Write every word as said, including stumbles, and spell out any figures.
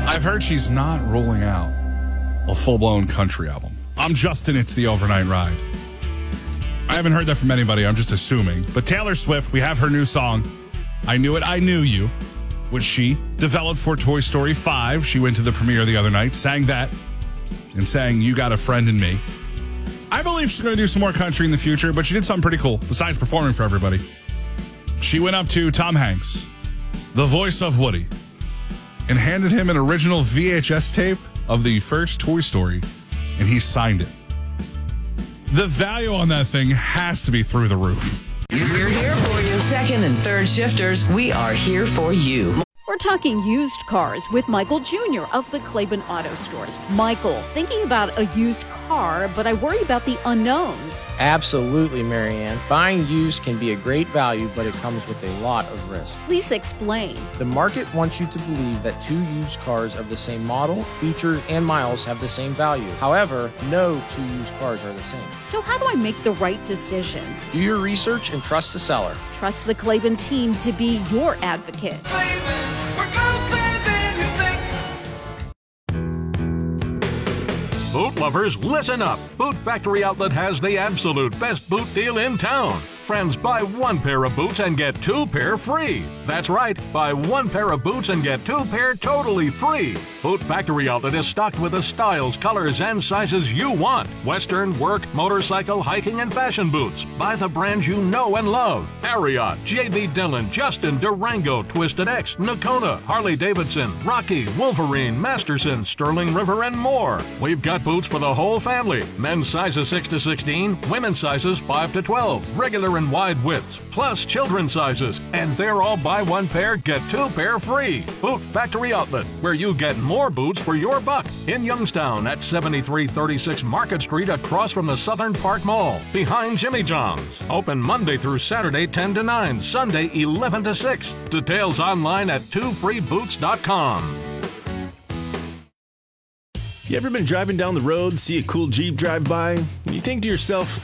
I've heard she's not rolling out a full-blown country album. I'm Justin, it's the Overnight Ride. I haven't heard that from anybody, I'm just assuming. But Taylor Swift, we have her new song, I Knew It, I Knew You, which she developed for Toy Story five. She went to the premiere the other night, sang that, and sang You Got a Friend in Me. I believe she's going to do some more country in the future, but she did something pretty cool, besides performing for everybody. She went up to Tom Hanks, the voice of Woody, and handed him an original V H S tape of the first Toy Story, and he signed it. The value on that thing has to be through the roof. We're here for you. Second and third shifters, we are here for you. We're talking used cars with Michael Junior of the Claiborne Auto Stores. Michael, thinking about a used car, but I worry about the unknowns. Absolutely, Marianne. Buying used can be a great value, but it comes with a lot of risk. Please explain. The market wants you to believe that two used cars of the same model, features, and miles have the same value. However, no two used cars are the same. So how do I make the right decision? Do your research and trust the seller. Trust the Claiborne team to be your advocate. Claiborne, we're closer than you think. Boot lovers, listen up. Boot Factory Outlet has the absolute best boot deal in town. Friends, buy one pair of boots and get two pair free. That's right, buy one pair of boots and get two pair totally free. Boot Factory Outlet is stocked with the styles, colors, and sizes you want. Western, work, motorcycle, hiking, and fashion boots. Buy the brands you know and love. Ariat, J B. Dillon, Justin, Durango, Twisted X, Nakona, Harley Davidson, Rocky, Wolverine, Masterson, Sterling River, and more. We've got boots for the whole family. Men's sizes six to sixteen, women's sizes five to twelve, regular and wide widths, plus children's sizes. And they're all buy one pair, get two pair free. Boot Factory Outlet, where you get more boots for your buck. In Youngstown at seventy-three thirty-six Market Street across from the Southern Park Mall, behind Jimmy John's. Open Monday through Saturday ten to nine, Sunday eleven to six. Details online at two free boots dot com. You ever been driving down the road, see a cool Jeep drive by, and you think to yourself,